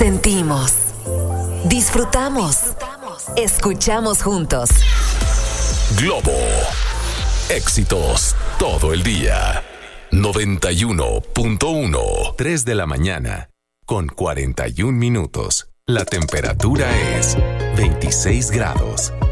Sentimos, disfrutamos, escuchamos juntos. Globo. Éxitos todo el día. 91.1. 3 de la mañana con 41 minutos. La temperatura es 26 grados.